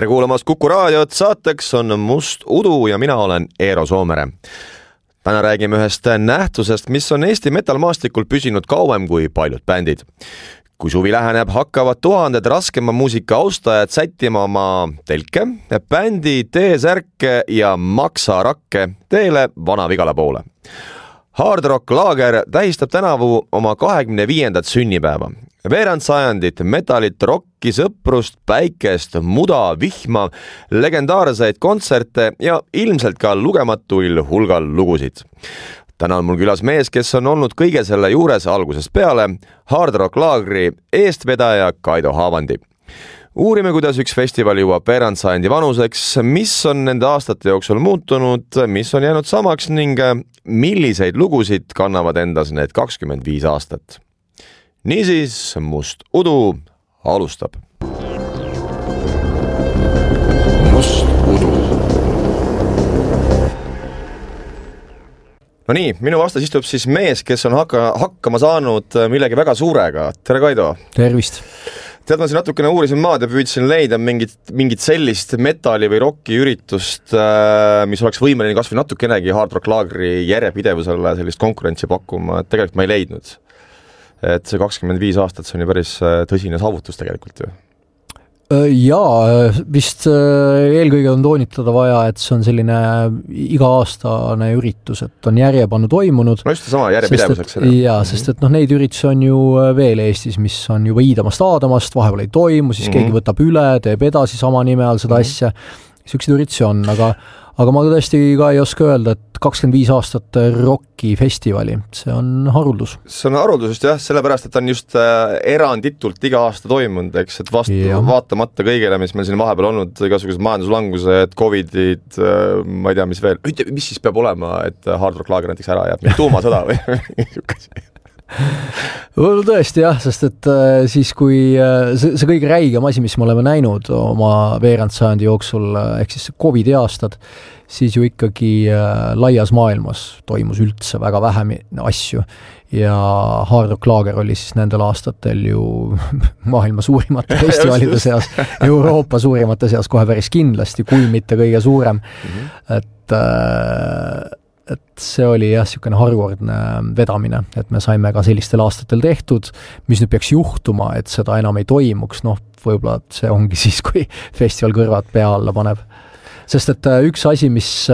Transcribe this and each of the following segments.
Tere kuulamast Kuku raadiot, saateks on Must Udu ja mina olen Eero Soomere. Täna räägime ühest nähtusest, mis on Eesti metalmaastikul püsinud kauem kui paljud bändid. Kui suvi läheneb, hakkavad tuhanded raskema muusika austajad sättima oma telke, bändi T-särke ja maksarakke teele Vana-Vigala poole. Hard Rock Laager tähistab tänavu oma 25. sünnipäeva. Veerand sajandit metalit, rocki, sõprust, päikest, muda, vihma, legendaarseid kontserte ja ilmselt ka lugematuil hulgal lugusid. Täna on mul külas mees, kes on olnud kõige selle juures algusest peale, Hard Rock Laagri eestvedaja Kaido Haavandi. Uurime, kuidas üks festival jõuab veerand sajandi vanuseks, mis on nende aastate jooksul muutunud, mis on jäänud samaks ning milliseid lugusid kannavad endas need 25 aastat. Niisiis, Must Udu alustab. Must Udu. No nii, minu vastas istub siis mees, kes on hakkama saanud millegi väga suurega. Tere, Kaido! Tervist! Tead, ma siin natukene uurisin maad ja püüdsin leida mingit sellist metalli või rocki üritust, mis oleks võimeline kas või natukenegi Hard Rock Laagri järjepidevusele sellist konkurentsi pakkuma, et tegelikult ma ei leidnud. Et see 25 aastat, see on ju päris tõsine saavutus tegelikult ju. Jaa, vist eelkõige on toonitada vaja, et see on selline iga-aastane üritus, et on järjepannu toimunud. No just sama järjepidevuseks. Sest et neid üritusi on ju veel Eestis, mis on juba iidamast aadamast, vahepeal ei toimu, siis keegi võtab üle, teeb edasi sama nime all seda asja. Sellised üritusi on, aga ma tõesti ka ei oska öelda, et 25 aastat rocki festivali, see on haruldus. See on haruldus just jah, sellepärast, et on just eranditult iga aasta toimunud, eks, et vaatamata kõigele, mis meil siin vahepeal olnud, igasugused majanduslangused, covidid, ma ei tea, mis veel, mis siis peab olema, et Hard Rock Laager näiteks ära jääb, tuumasõda või tõesti jah, sest et siis kui see kõige räigem asi, mis me oleme näinud oma veerand sajandi jooksul, ehk siis COVID-i aastad, siis ju ikkagi laias maailmas toimus üldse väga vähem asju ja Hard Rock Laager oli siis nendel aastatel ju maailma suurimate festivalide seas, Euroopa suurimate seas kohe päris kindlasti, kui mitte kõige suurem, et see oli jah niisugune harukordne vedamine, et me saime ka sellistel aastatel tehtud, mis nüüd peaks juhtuma, et seda enam ei toimuks, võib-olla see ongi siis, kui festival kõrvad pea alla paneb. Sest et üks asi,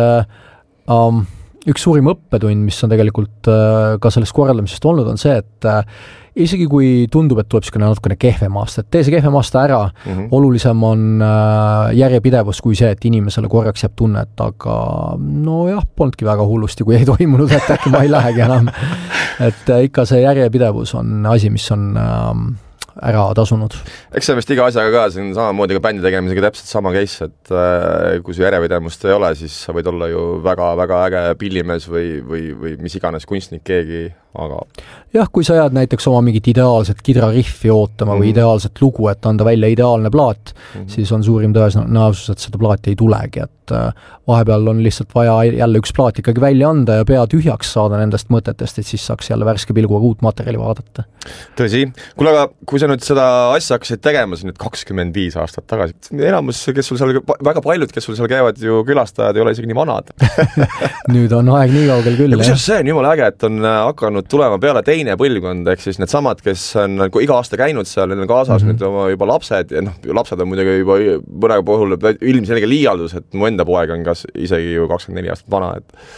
üks suurim õppetund, mis on tegelikult ka sellest korraldamisest olnud, on see, et isegi kui tundub, et tuleb natukene kehvem aasta, et tee see kehvem aasta ära, olulisem on järjepidevus kui see, et inimesele korraks jääb tunne, et aga polnudki väga hullusti, kui ei toimunud, et äkki ma ei lähegi enam. Et ikka see järjepidevus on asi, mis on ära tasunud. Eks see vist iga asjaga ka, siin samamoodi ka bändi tegemisega täpselt sama case, et kui su järjepidevust ei ole, siis sa võid olla ju väga-väga äge pillimees või mis iganes kunstnik keegi, aga... Jah, kui sa jääd näiteks oma mingit ideaalset kidrariffi ootama või ideaalset lugu, et anda välja ideaalne plaat, siis on suurim tõenäosus, et seda plaati ei tulegi, et vahepeal on lihtsalt vaja jälle üks plaat ikkagi välja anda ja pea tühjaks saada nendest mõtetest, et siis saaks jälle värske pilguga uut materjali vaadata. Tõsi. Kuule, aga kui sa nüüd seda asja hakkasid tegema siin nüüd 25 aastat tagasi, enamus, kes sul seal, väga paljud, kes sul seal käivad ju külastajad, ei ole isegi nii vanad. Nüüd on aeg nii kaugel küll. Ja kusjuures see on jumala äge, et on hakanud tulema peale teine põlvkond, ehk siis need samad, kes on iga aasta käinud seal, need on kaasas nüüd oma juba lapsed ja lapsed on muidugi juba mõne puhul ilmselge liialdus, et mu enda poeg on kas isegi ju 24 aastat vana,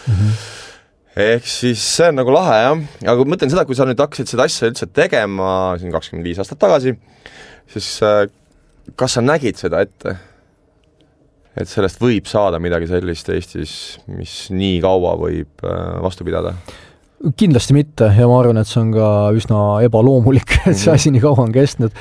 et ehk siis see on nagu lahe, jah. Aga mõtlen seda, kui sa nüüd hakkasid seda asja üldse tegema siin 25 aastat tagasi, siis kas sa nägid seda ette? Et sellest võib saada midagi sellist Eestis, mis nii kaua võib vastu pidada? Kindlasti mitte ja ma arvan, et see on ka üsna ebaloomulik, et see asi nii kaua on kestnud.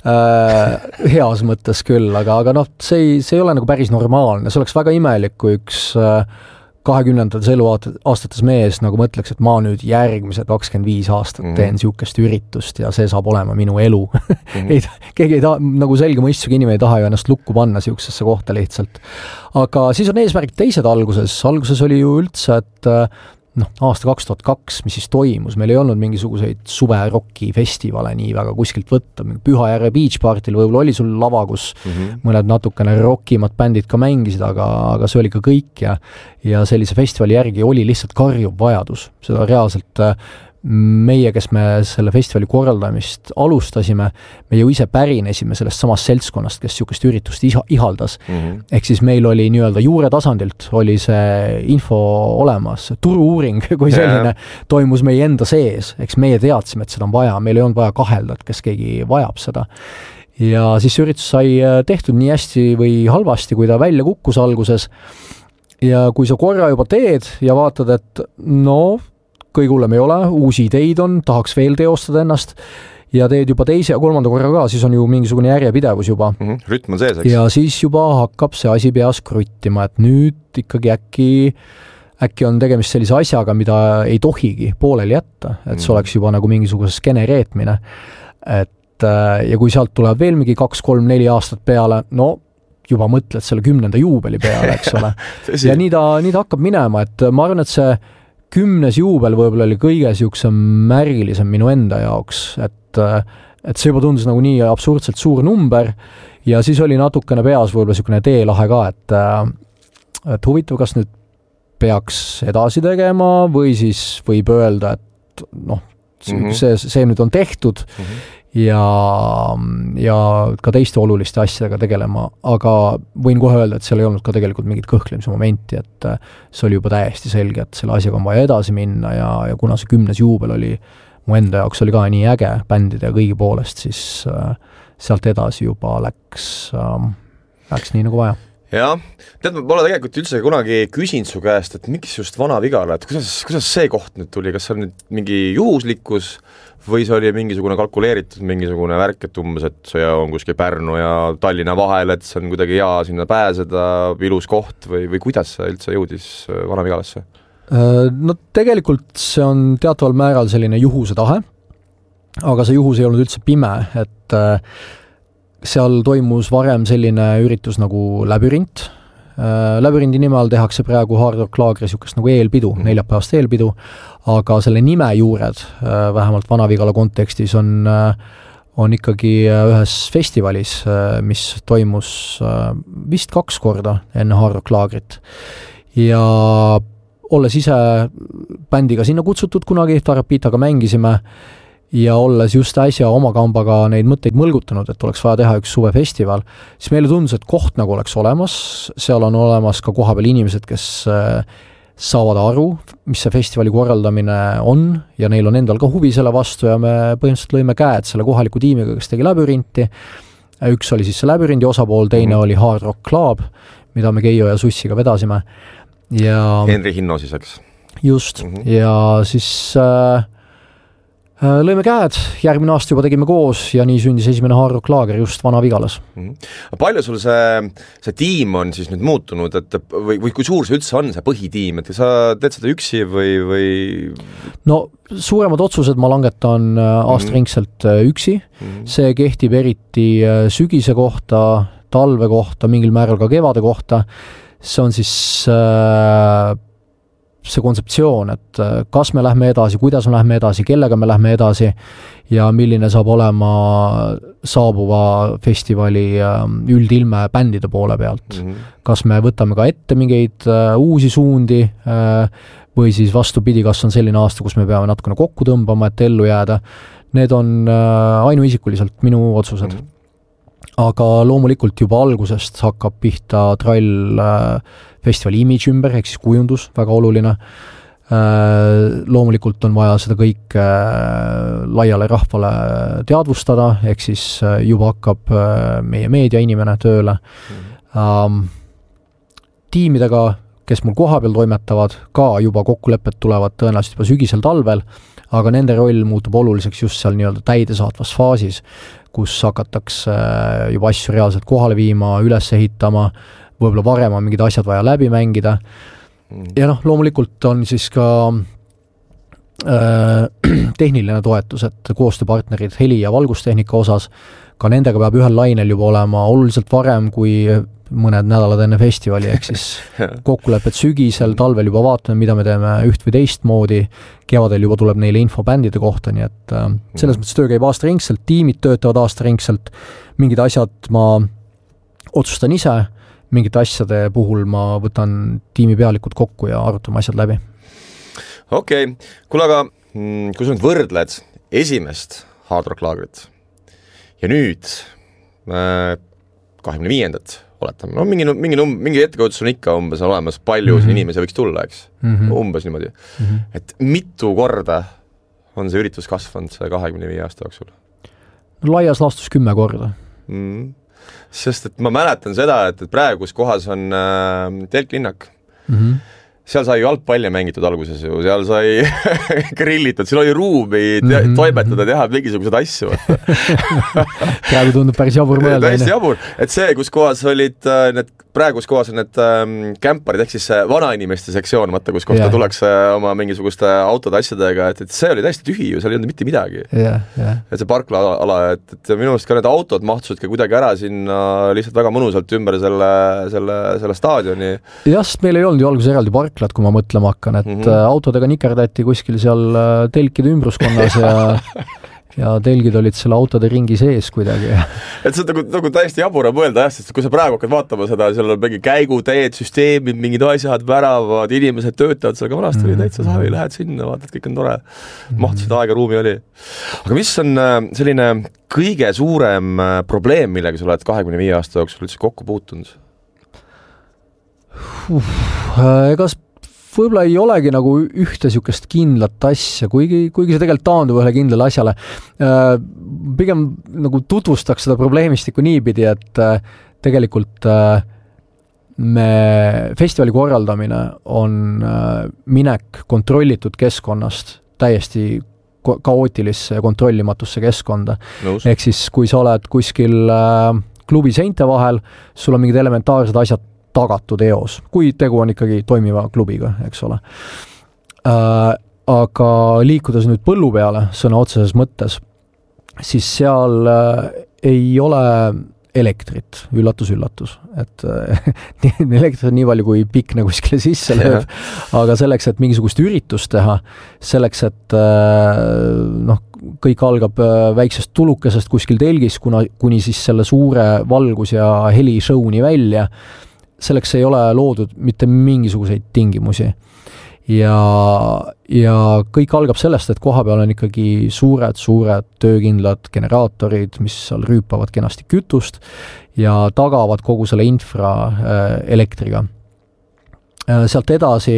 Heas mõttes küll, aga see ei ole nagu päris normaalne. See oleks väga imelik, kui üks 20. eluaastates mees nagu mõtleks, et ma nüüd järgmised 25 aastat teen siukest üritust ja see saab olema minu elu. Keegi ei taha, nagu selge mõistusega inimene ei taha ju ennast lukku panna siuksesse kohta lihtsalt. Aga siis on eesmärk teised alguses. Alguses oli ju üldse, et aasta 2002, mis siis toimus, meil ei olnud mingisuguseid suveroki festivale nii väga kuskilt võtta, Pühajärve Beach Partyl võib-olla oli sul lava, kus mõned natukene rockimad bändid ka mängisid, aga see oli ka kõik ja sellise festivali järgi oli lihtsalt karjuv vajadus, seda reaalselt meie, kes me selle festivali korraldamist alustasime, me ju ise pärinesime sellest samast seltskonnast, kes niisugust üritust ihaldas. Ehk siis meil oli nii-öelda juuretasandilt oli see info olemas, turu-uuring kui selline toimus meie enda sees, eks meie teadsime, et seda on vaja, meil ei olnud vaja kahelda, et kes keegi vajab seda. Ja siis see üritus sai tehtud nii hästi või halvasti, kui ta välja kukkus alguses ja kui sa korra juba teed ja vaatad, et kõige hullem ei ole, uusi ideid on, tahaks veel teostada ennast ja teed juba teise ja kolmanda korra ka, siis on ju mingisugune järjepidevus juba. Rütm on sees, eks? Ja siis juba hakkab see asi peas kruttima, et nüüd ikkagi äkki on tegemist sellise asjaga, mida ei tohigi pooleli jätta, et see oleks juba nagu mingisuguse skeene reetmine. Ja kui sealt tuleb veel mingi 2, 3, 4 aastat peale, juba mõtled selle 10. juubeli peale, eks ole. Ja nii ta hakkab minema, et ma arvan, et see 10. juubel võib-olla oli kõige siuksem märgilisem minu enda jaoks, et see juba tundus nagu nii absurdselt suur number ja siis oli natukene peas võib-olla siukene teelahe ka, et huvitav, kas nüüd peaks edasi tegema või siis võib öelda, et see nüüd on tehtud ja ka teiste oluliste asjadega tegelema, aga võin kohe öelda, et seal ei olnud ka tegelikult mingit kõhklemise momenti, et see oli juba täiesti selge, et selle asjaga on vaja edasi minna ja kuna see 10. juubel oli mu enda jaoks oli ka nii äge bändide ja kõigi poolest, siis sealt edasi juba läks nii nagu vaja. Jah, tead, ma pole tegelikult üldse kunagi küsinud su käest, et miks just Vana-Vigala, et kuidas see koht nüüd tuli, kas see on nüüd mingi juhuslikkus või see oli mingisugune kalkuleeritud mingisugune värk, et umbes, et see on kuskil Pärnu ja Tallinna vahel, et see on kuidagi hea sinna pääseda, ilus koht või kuidas see üldse jõudis Vana-Vigalasse? Tegelikult see on teataval määral selline juhuse tahe, aga see juhus ei olnud üldse pime, et seal toimus varem selline üritus nagu Labürint. Labürindi nime all tehakse praegu Hard Rock Laagris niisugust nagu eelpidu, neljapäevast eelpidu, aga selle nime juured, vähemalt Vana-Vigala kontekstis, on ikkagi ühes festivalis, mis toimus vist 2 korda enne Hard Rock Laagrit. Ja olles ise bändiga sinna kutsutud kunagi, Tarapitaga mängisime, ja olles just äsja oma kambaga neid mõtteid mõlgutanud, et oleks vaja teha üks suvefestival, siis meile tundus, et koht nagu oleks olemas, seal on olemas ka kohapeal inimesed, kes saavad aru, mis see festivali korraldamine on ja neil on endal ka huvi selle vastu ja me põhimõtteliselt lõime käed selle kohaliku tiimiga, kes tegi Labyrinti. Üks oli siis see Labyrindi osapool, teine oli Hard Rock Club, mida me Keijo ja Sussiga vedasime. Ja Henri Hinno siis, eks? Just, ja siis lõime käed, järgmine aasta juba tegime koos ja nii sündis esimene Hard Rock Laager just Vana-Vigalas. Palju sul see tiim on siis nüüd muutunud, et või kui suur see üldse on, see põhitiim, et sa teed seda üksi või? No suuremad otsused ma langetan aastaringselt üksi, see kehtib eriti sügise kohta, talve kohta, mingil määral ka kevade kohta, see on siis see kontseptsioon, et kas me lähme edasi, kuidas me lähme edasi, kellega me lähme edasi ja milline saab olema saabuva festivali üldilme bändide poole pealt. Kas me võtame ka ette mingeid uusi suundi või siis vastupidi, kas on selline aasta, kus me peame natukene kokku tõmbama, et ellu jääda. Need on ainuisikuliselt minu otsused. Aga loomulikult juba algusest hakkab pihta trall festivali image ümber, ehk siis kujundus, väga oluline. Loomulikult on vaja seda kõik laiale rahvale teadvustada, ehk siis juba hakkab meie meediainimene tööle. Tiimidega, kes mul kohapeal toimetavad, ka juba kokkulepped tulevad tõenäoliselt juba sügisel talvel, aga nende roll muutub oluliseks just seal nii-öelda täidesaatvas faasis, kus hakatakse juba asju reaalselt kohale viima, üles ehitama, võib-olla varem on mingid asjad vaja läbi mängida. Ja loomulikult on siis ka tehniline toetus, et koostööpartnerid heli- ja valgustehnika osas, ka nendega peab ühel lainel juba olema oluliselt varem kui mõned nädalad enne festivali, ehk siis kokkulepped sügisel, talvel juba vaatame, mida me teeme üht või teist moodi, kevadel juba tuleb neile info bändide kohta, nii et selles mõttes töö käib aastaringselt, tiimid töötavad aastaringselt, mingid asjad ma otsustan ise, mingite asjade puhul ma võtan tiimi pealikud kokku ja arutame asjad läbi. Okei. Kuule, aga kui sa nüüd võrdled esimest Hard Rock laagrit ja nüüd 25. oletame, no mingi ettekujutus on ikka umbes olemas, palju siin inimesi võiks tulla, eks? Umbes niimoodi. Et mitu korda on see üritus kasvanud see 25 aasta jooksul? Laias laastus 10 korda. Sest et ma mäletan seda, et praegus kohas on telklinnak. Seal sai jalgpalli mängitud alguses ju, seal sai grillitud, seal oli ruumi toimetada, teha mingisugused asju. Praegu tundub päris jabur mõelda. Päris jabur, et see, kus kohas olid praegus kohas on need kämparid, ehk siis vanainimeste sektsioon, vaata, kus kohta tuleks oma mingisuguste autode asjadega, et see oli täiesti tühi ju, seal ei olnud mitte midagi. Et see parkla-ala, et minu arust ka need autod mahtusid ka kuidagi ära sinna lihtsalt väga mõnusalt ümber selle staadioni. Jah, sest meil ei olnud ju alguses eraldi parklat, kui ma mõtlema hakkan, et autodega nikerdati kuskil seal telkide ümbruskonnas ja telgid olid selle autode ringi sees kuidagi. Et see on nagu täiesti jabura mõelda, sest kui sa praegu hakkad vaatama seda, seal on mingi käiguteed, süsteemid, mingid asjad, väravad, inimesed töötavad, seal ka vanasti oli täitsa savi, lähed sinna, vaatad, kõik on tore. Mahtusid aega, ruumi oli. Aga mis on selline kõige suurem probleem, millega sa oled 25 aasta jooksul üldse kokku puutunud? Egas võib-olla ei olegi nagu ühte niisugust kindlat asja, kuigi see tegelikult taandub ühele kindlale asjale. Pigem nagu tutvustaks seda probleemistikku niipidi, et tegelikult festivali korraldamine on minek kontrollitud keskkonnast täiesti kaootilisse ja kontrollimatusse keskkonda. Ehk siis, kui sa oled kuskil klubi seinte vahel, sul on mingid elementaarsed asjad tagatud eos, kui tegu on ikkagi toimiva klubiga, eks ole. Aga liikudes nüüd põllu peale, sõna otseses mõttes, siis seal ei ole elektrit, üllatus, et elektrit on nii palju, kui pikne kuskile sisse lööb, aga selleks, et mingisugust üritust teha, selleks, et kõik algab väiksest tulukesest kuskil telgis, kuni siis selle suure valgus- ja helishowni välja, selleks ei ole loodud mitte mingisuguseid tingimusi. Ja kõik algab sellest, et koha peal on ikkagi suured töökindlad generaatorid, mis seal rüüpavad kenasti kütust ja tagavad kogu selle infra elektriga. Sealt edasi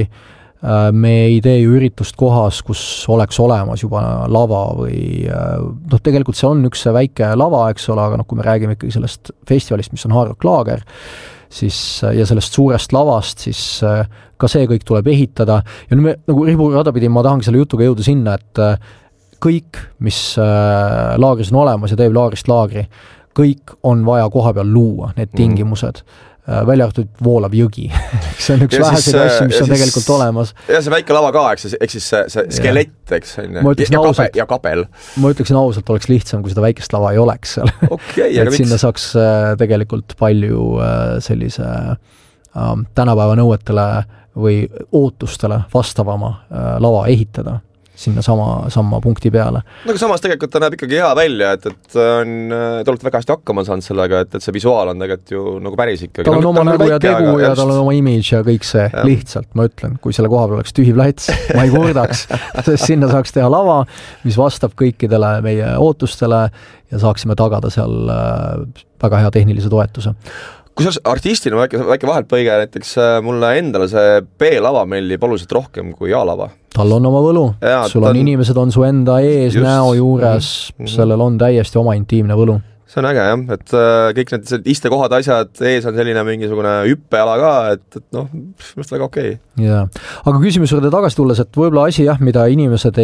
me ei tee ju üritust kohas, kus oleks olemas juba lava või tegelikult see on üks väike lava, eks ole, aga kui me räägime ikkagi sellest festivalist, mis on Hard Rock Laager, siis, ja sellest suurest lavast, siis ka see kõik tuleb ehitada. Ja nüüd me nagu riburada pidi, ma tahangi selle jutuga jõuda sinna, et kõik, mis laagris on olemas ja teeb laagrist laagri, kõik on vaja koha peal luua, need tingimused. Välja arvatud voolav jõgi. See on üks väheseid asju, mis on tegelikult olemas. Ja see väike lava ka, eks siis see skelett, eks ja kapel. Ma ütleksin ausalt, oleks lihtsam, kui seda väikest lava ei oleks seal. Et sinna saaks tegelikult palju sellise tänapäeva nõuetele või ootustele vastavama lava ehitada sinna sama punkti peale. Aga samas tegelikult ta näeb ikkagi hea välja, et te olete väga hästi hakkama saanud sellega, et see visuaal on tegelikult ju nagu päris ikkagi. Tal on oma nägu ja tegu ja tal on oma image ja kõik see lihtsalt, ma ütlen, kui selle koha peal oleks tühi plats, ma ei kurdaks, sest sinna saaks teha lava, mis vastab kõikidele meie ootustele ja saaksime tagada seal väga hea tehnilise toetuse. Kusjuures artistina väike vaheltpõige, näiteks mulle endale see B-lava meeldib oluliselt rohkem kui A-lava. Tal on oma võlu, sul on inimesed on su enda ees, näo juures, sellel on täiesti oma intiimne võlu. See on äge jah, et kõik need istekohad asjad, ees on selline mingisugune hüppeala ka, et minu väga okei. Ja. Aga küsimus juurde tagasi tulles, et võib-olla asi jah, mida inimesed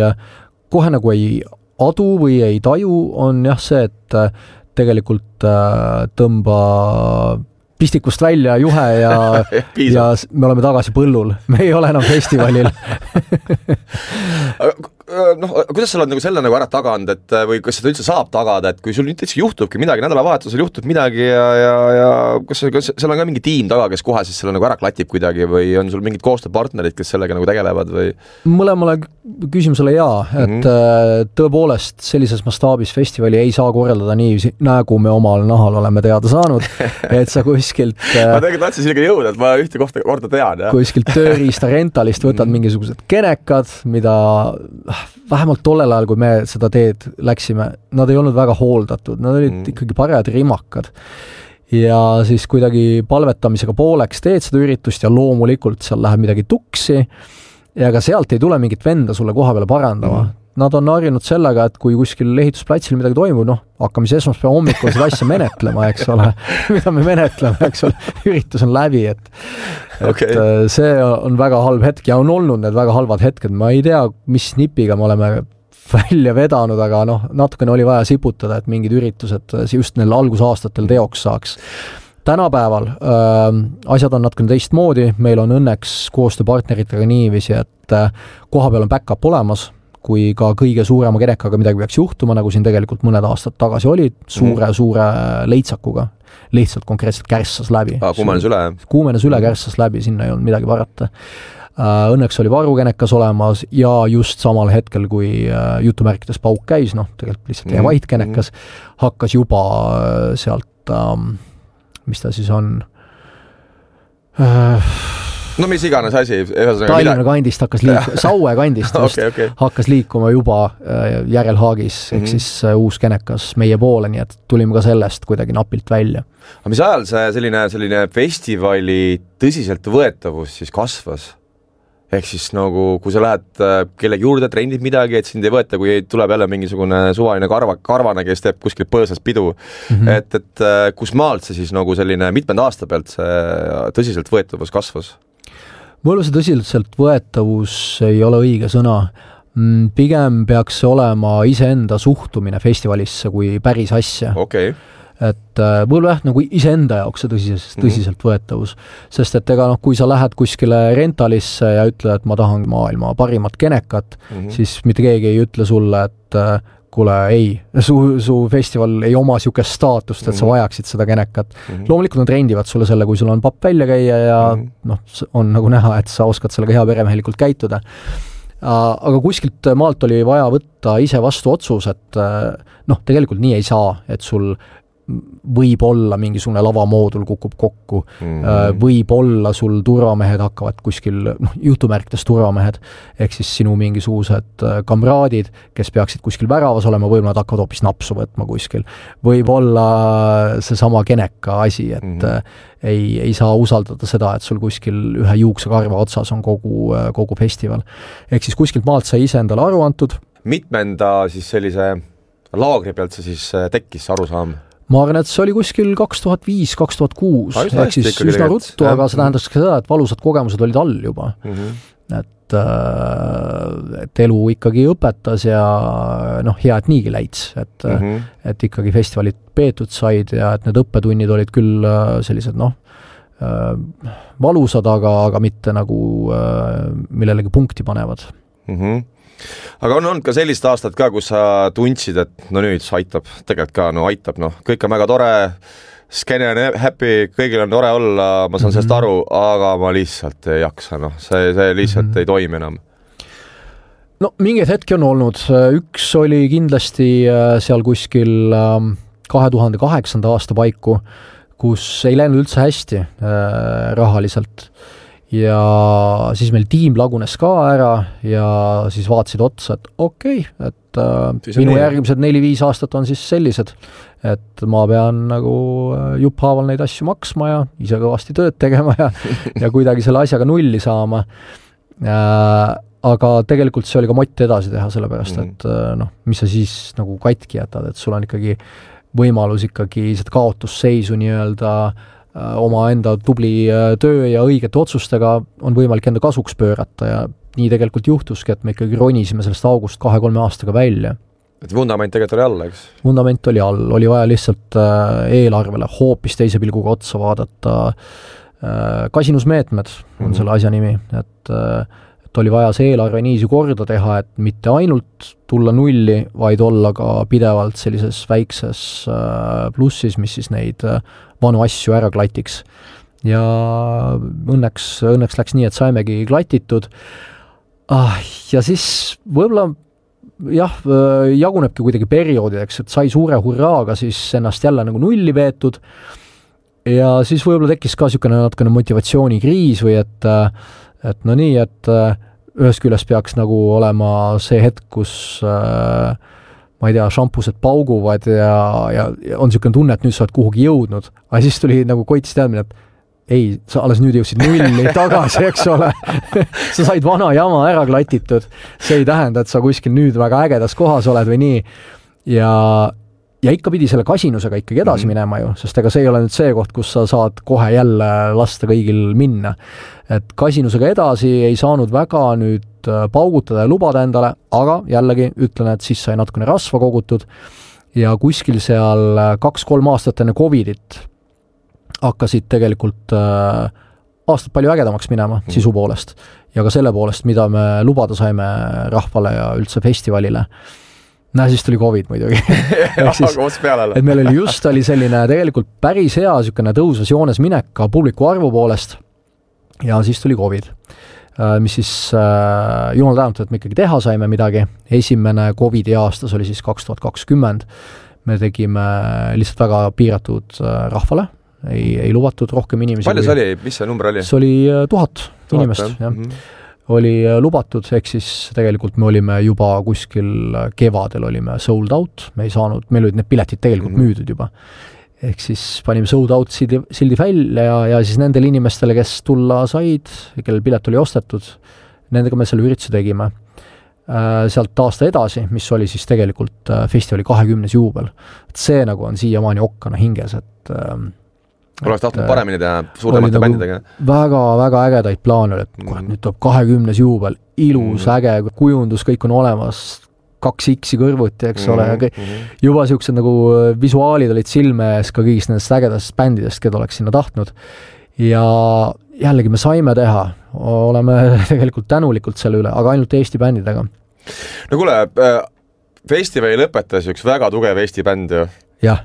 kohe nagu ei adu või ei taju, on jah see, et tegelikult tõmba pistikust välja juhe ja me oleme tagasi põllul. Me ei ole enam festivalil. kuidas sa oled nagu selle nagu ära taganud, et või kas seda üldse saab tagada, et kui sul näiteks juhtubki midagi, nädalavahetusel juhtub midagi ja kas seal on ka mingi tiim taga, kes kohe siis selle nagu ära klatib kuidagi või on sul mingid koostööpartnerid, kes sellega nagu tegelevad või? Mõlemale küsimusele jaa, et tõepoolest sellises mastaabis festivali ei saa korraldada nii, nagu me omal nahal oleme teada saanud, et sa kuskilt ma tegelikult tahtsin sellega jõuda, et ma ühte korda tean. Kuskilt tööriista rentalist võtad mingisugused kenekad, mida vähemalt tollel ajal, kui me seda teed läksime, nad ei olnud väga hooldatud, nad olid ikkagi parajad rimakad. Ja siis kuidagi palvetamisega pooleks teed seda üritust ja loomulikult seal läheb midagi tuksi ja ka sealt ei tule mingit venda sulle koha peale parandama. Nad on harjunud sellega, et kui kuskil ehitusplatsil midagi toimub, hakkame siis esmaspäeva hommikul seda asja menetlema, eks ole, mida me menetleme, eks ole, üritus on läbi, et see on väga halb hetk ja on olnud need väga halvad hetked, ma ei tea, mis nipiga me oleme välja vedanud, aga natukene oli vaja siputada, et mingid üritused just neil algusaastatel teoks saaks. Tänapäeval asjad on natukene teistmoodi, meil on õnneks koostööpartneritega niiviisi, et koha peal on backup olemas, kui ka kõige suurema kenekaga midagi peaks juhtuma, nagu siin tegelikult mõned aastad tagasi oli, suure leitsakuga, lihtsalt konkreetselt kärssas läbi. Kuumenes üle kärssas läbi, sinna ei olnud midagi parata. Õnneks oli varukenekas olemas ja just samal hetkel, kui jutumärkides pauk käis, tegelikult lihtsalt vait kenekas, hakkas juba sealt, mis ta siis on... mis iganes asi. Tallinna kandist hakkas liikuma, Saue kandist hakkas liikuma juba järelhaagis, ehk siis uus kenekas meie poole, nii et tulime ka sellest kuidagi napilt välja. Aga mis ajal see selline festivali tõsiselt võetavus siis kasvas? Ehk siis nagu, kui sa lähed kellegi juurde, trendid midagi, et sind ei võeta, kui tuleb jälle mingisugune suvaline karvane, kes teeb kuskil põõsas pidu. Et kus maalt see siis nagu selline mitmend aasta pealt see tõsiselt võetavus kasvas? Võib-olla see tõsiselt võetavus ei ole õige sõna. Pigem peaks see olema iseenda suhtumine festivalisse kui päris asja. Et võib-olla nagu iseenda jaoks see tõsiselt võetavus. Sest et kui sa lähed kuskile rentalisse ja ütled, et ma tahan maailma parimat kenekat, siis mitte keegi ei ütle sulle, et kuule, ei, su festival ei oma siukest staatust, et sa vajaksid seda kenekat. Loomulikult nad rendivad sulle selle, kui sul on papp välja käia ja on nagu näha, et sa oskad sellega hea peremehelikult käituda. Aga kuskilt maalt oli vaja võtta ise vastu otsus, et tegelikult nii ei saa, et sul võib olla mingisugune lavamoodul kukub kokku, võib olla sul turvamehed hakkavad kuskil, jutumärkides turvamehed, ehk siis sinu mingisugused kamraadid, kes peaksid kuskil väravas olema, võib-olla nad hakkavad hoopis napsu võtma kuskil. Võib olla see sama keneka asi, et ei saa usaldada seda, et sul kuskil ühe juuksekarva otsas on kogu festival. Ehk siis kuskilt maalt sai ise endale aru antud. Mitmenda siis sellise laagri pealt see siis tekkis arusaam? Ma arvan, et see oli kuskil 2005-2006, ehk siis üsna ruttu, aga see tähendas ka seda, et valusad kogemused olid all juba. Et elu ikkagi õpetas ja hea, et niigi läits, et ikkagi festivalid peetud said ja et need õppetunnid olid küll sellised valusad, aga mitte nagu millelegi punkti panevad. Aga on olnud ka sellist aastat ka, kus sa tundsid, et nüüd see aitab, tegelikult ka aitab, kõik on väga tore, skene on happy, kõigil on tore olla, ma saan sellest aru, aga ma lihtsalt ei jaksa, see lihtsalt ei toimi enam. Mingeid hetki on olnud, üks oli kindlasti seal kuskil 2008. aasta paiku, kus ei läinud üldse hästi rahaliselt. Ja siis meil tiim lagunes ka ära ja siis vaatasid otsa, et et minu järgmised 4-5 aastat on siis sellised, et ma pean nagu jupphaaval neid asju maksma ja ise kõvasti tööd tegema ja kuidagi selle asjaga nulli saama. Aga tegelikult see oli ka mott edasi teha, sellepärast, et mis sa siis nagu katki jätad, et sul on ikkagi võimalus ikkagi seda kaotusseisu nii-öelda oma enda tubli töö ja õigete otsustega on võimalik enda kasuks pöörata ja nii tegelikult juhtuski, et me ikkagi ronisime sellest august 2-3 aastaga välja. Et vundament tegelikult oli all, eks? Vundament oli all, oli vaja lihtsalt eelarvele hoopis teise pilguga otsa vaadata. Kasinusmeetmed on selle asja nimi, et et oli vaja see eelarve niiviisi korda teha, et mitte ainult tulla nulli, vaid olla ka pidevalt sellises väikses plussis, mis siis neid vanu asju ära klatiks. Ja õnneks läks nii, et saimegi klatitud. Ja siis võib-olla jah, jagunebki kuidagi perioodideks, et sai suure hurraaga siis ennast jälle nagu nulli veetud ja siis võib-olla tekkis ka natukene motivatsioonikriis või et no nii, et ühest küljest peaks nagu olema see hetk, kus ma ei tea, šampused pauguvad ja on niisugune tunne, et nüüd sa oled kuhugi jõudnud, aga siis tuli nagu koitis teadmine, et ei, sa alles nüüd jõudsid nulli tagasi, eks ole. Sa said vana jama ära klatitud. See ei tähenda, et sa kuskil nüüd väga ägedas kohas oled või nii. Ja ikka pidi selle kasinusega ikkagi edasi minema ju, sest ega see ei ole nüüd see koht, kus sa saad kohe jälle lasta kõigil minna. Et kasinusega edasi ei saanud väga nüüd paugutada ja lubada endale, aga jällegi ütlen, et siis sai natukene rasva kogutud ja kuskil seal 2-3 aastat enne Covidit hakkasid tegelikult aastad palju ägedamaks minema sisu poolest ja ka selle poolest, mida me lubada saime rahvale ja üldse festivalile. Siis tuli Covid muidugi. Et meil oli selline tegelikult päris hea niisugune tõusvas joones minek ka publiku arvu poolest ja siis tuli Covid, mis siis jumal tänud, et me ikkagi teha saime midagi. Esimene Covidi aastas oli siis 2020. Me tegime lihtsalt väga piiratud rahvale. Ei lubatud rohkem inimesi. Palju see oli? Mis see number oli? See oli 1000 inimest. Jah. Oli lubatud, ehk siis tegelikult me olime juba kuskil kevadel olime sold out. Meil olid need piletid tegelikult müüdud juba. Ehk siis panime sold out sildi välja ja siis nendele inimestele, kes tulla said, kellel pilet oli ostetud, nendega me selle ürituse tegime. Sealt aasta edasi, mis oli siis tegelikult festivali 20. juubel. See nagu on siiamaani okkana hinges, et oleks tahtnud paremini teha suuremate bändidega. Väga ägedaid plaane oli, et nüüd tuleb 20. juubel, ilus, äge, kujundus, kõik on olemas, 2X kõrvuti, eks ole, juba siuksed nagu visuaalid olid silme ees ka kõigist nendest ägedast bändidest, keda oleks sinna tahtnud. Ja jällegi me saime teha, oleme tegelikult tänulikult selle üle, aga ainult Eesti bändidega. No kuule, festivali lõpetas üks väga tugev Eesti bänd ju. Jah.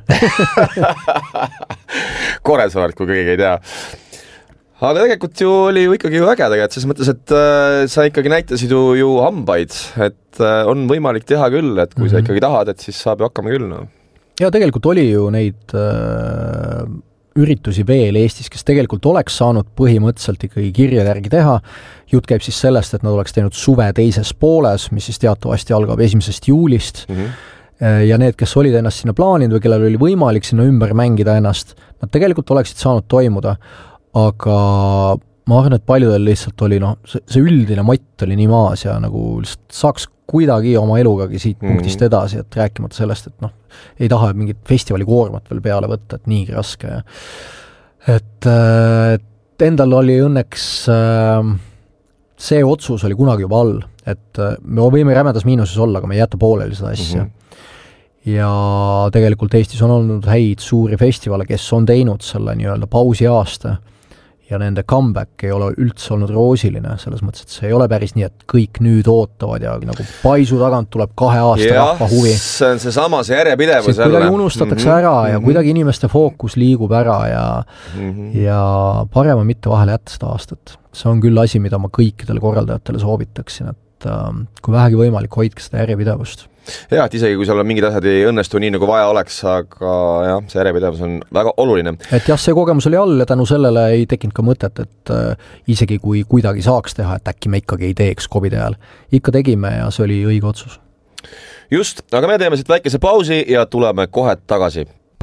Koresaart, kui keegi ei tea. Aga tegelikult ju oli ju ikkagi äge tegelikult, selles mõttes, et sa ikkagi näitasid ju hambaid, et on võimalik teha küll, et kui sa ikkagi tahad, et siis saab ju hakkama küll. No. Ja tegelikult oli ju neid üritusi veel Eestis, kes tegelikult oleks saanud põhimõtteliselt ikkagi kirjade järgi teha. Jutt käib siis sellest, et nad oleks teinud suve teises pooles, mis siis teatavasti algab 1. juulist. Ja need, kes olid ennast sinna plaaninud või kellel oli võimalik sinna ümber mängida ennast, nad tegelikult oleksid saanud toimuda, aga ma arvan, et paljudel lihtsalt oli see üldine mott oli nii maas ja nagu lihtsalt saaks kuidagi oma elugagi siit punktist edasi, et rääkimata sellest, et ei taha mingit festivali koormat veel peale võtta, et niigi raske. Et endal oli õnneks see otsus oli kunagi juba all, et me võime rämedas miinuses olla, aga me ei jäta pooleli seda asja. Ja tegelikult Eestis on olnud häid suuri festivale, kes on teinud selle nii-öelda pausi aasta ja nende comeback ei ole üldse olnud roosiline, selles mõttes, et see ei ole päris nii, et kõik nüüd ootavad ja nagu paisu tagant tuleb 2 aasta rahva huvi. See on seesama, see järjepidevus. See kuidagi unustatakse ära ja kuidagi inimeste fookus liigub ära ja parem on mitte vahele jätta seda aastat. See on küll asi, mida ma kõikidele korraldajatele soovitaksin, et kui vähegi võimalik, hoidke seda järjepidevust. Ja, et isegi kui seal on mingid asjad ei õnnestu nii, nagu vaja oleks, aga jah, see järjepidevus on väga oluline. Et jah, see kogemus oli all ja tänu sellele ei tekkinud ka mõtet, et isegi kui kuidagi saaks teha, et äkki me ikkagi ei teeks COVID ajal. Ikka tegime ja see oli õige otsus. Just, aga me teeme siit väikese pausi ja tuleme kohe tagasi.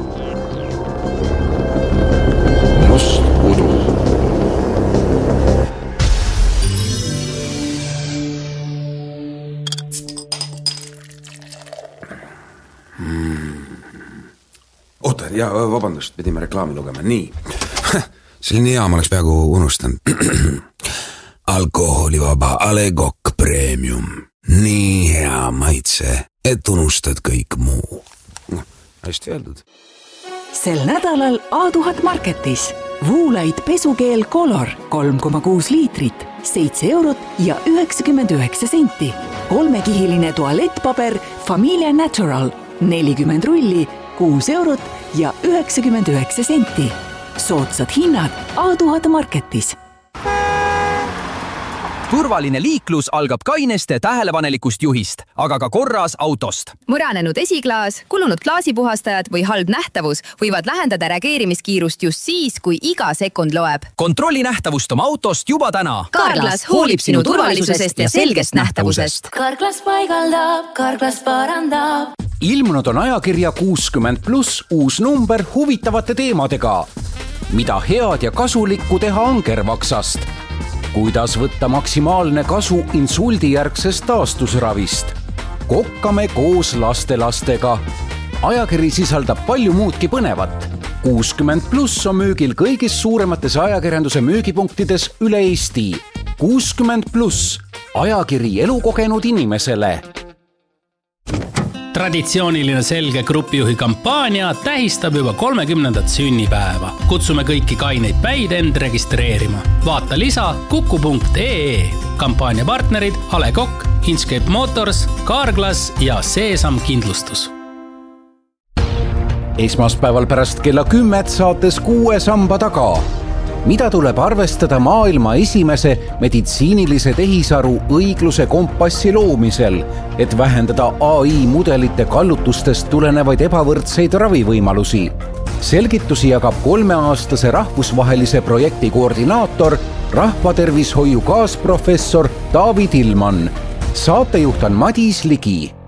Must udu. Oota, ja vabandust, pidime reklaami lugema. Nii, selline hea, ma oleks peaaegu unustanud. Alkoholivaba Ale Kokk Premium. Nii hea maitse, et unustad kõik muu. Hästi öeldud. Sel nädalal A1000 Marketis Woolite pesukeel Color 3,6 liitrit, 7 € ja 99 senti. 3-kihiline tualettpaber Familia Natural 40 rulli, 6 € ja 99 senti. Soodsad hinnad A1000 Marketis. Turvaline liiklus algab kaineste tähelepanelikust juhist, aga ka korras autost. Muranenud esiklaas, kulunud klaasipuhastajad või halb nähtavus võivad lähendada reageerimiskiirust just siis, kui iga sekund loeb. Kontrolli nähtavust oma autost juba täna. Carglass hoolib sinu turvalisusest ja selgest nähtavusest. Carglass paigaldab, Carglass parandab. Ilmunud on ajakirja 60+ uus number huvitavate teemadega. Mida head ja kasulikku teha angervaksast? Kuidas võtta maksimaalne kasu insuldijärgsest taastusravist? Kokkame koos lastelastega. Ajakiri sisaldab palju muudki põnevat. 60+ on müügil kõigis suuremates ajakirjanduse müügipunktides üle Eesti. 60+, ajakiri elukogenud inimesele. Traditsiooniline selge grupijuhi kampaania tähistab juba 30. sünnipäeva. Kutsume kõiki kaineid päid end registreerima. Vaata lisa kuku.ee. Kampaania partnerid A. Le Coq, Inchcape Motors, Carglass ja Seesam Kindlustus. Esmaspäeval pärast kella 10 saates 6 samba taga. Mida tuleb arvestada maailma esimese meditsiinilise tehisaru õigluse kompassi loomisel, et vähendada AI mudelite kallutustest tulenevaid ebavõrdseid ravivõimalusi? Selgitusi jagab 3-aastase rahvusvahelise projekti koordinaator, rahvatervishoiu kaasprofessor David Ilman. Saatejuht on Madis Ligi.